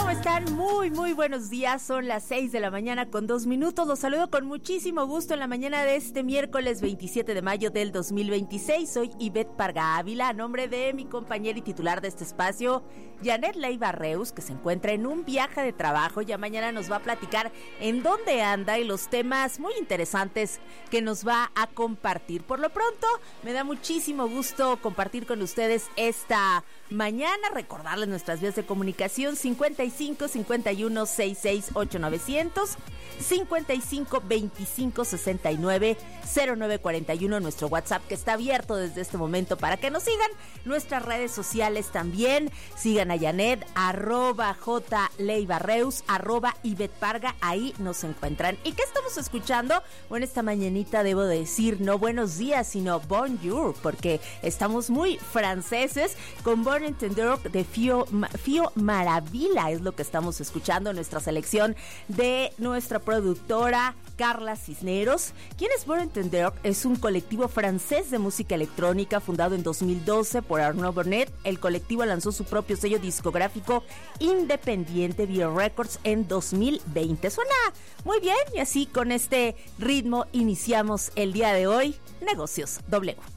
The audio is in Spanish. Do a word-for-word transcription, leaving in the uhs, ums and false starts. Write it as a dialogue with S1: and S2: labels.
S1: ¿Cómo están? Muy, muy buenos días. Son las seis de la mañana con dos minutos. Los saludo con muchísimo gusto en la mañana de este miércoles veintisiete de mayo del dos mil veintiséis. Soy Ivette Parga Ávila, a nombre de mi compañera y titular de este espacio, Janet Leiva Reus, que se encuentra en un viaje de trabajo. Ya mañana nos va a platicar en dónde anda y los temas muy interesantes que nos va a compartir. Por lo pronto, me da muchísimo gusto compartir con ustedes esta mañana, recordarles nuestras vías de comunicación: cincuenta y cinco, cincuenta y uno, sesenta y seis, ocho mil novecientos, cincuenta y cinco, veinticinco, sesenta y nueve, cero nueve cuarenta y uno, nuestro WhatsApp, que está abierto desde este momento para que nos sigan. Nuestras redes sociales también, sigan a Janet, arroba J Leiva Reus, arroba Ivette Parga, ahí nos encuentran. ¿Y qué estamos escuchando? Bueno, esta mañanita debo decir no buenos días, sino bonjour, porque estamos muy franceses con Bon Entendeur de Fio, Fio Maravilla, es lo que estamos escuchando, nuestra selección de nuestra productora Carla Cisneros. ¿Quién es Bon Entendeur? Es un colectivo francés de música electrónica fundado en dos mil doce por Arnaud Bonnet. El colectivo lanzó su propio sello discográfico independiente, Bio Records, en dos mil veinte. Suena muy bien y así con este ritmo iniciamos el día de hoy, Negocios W.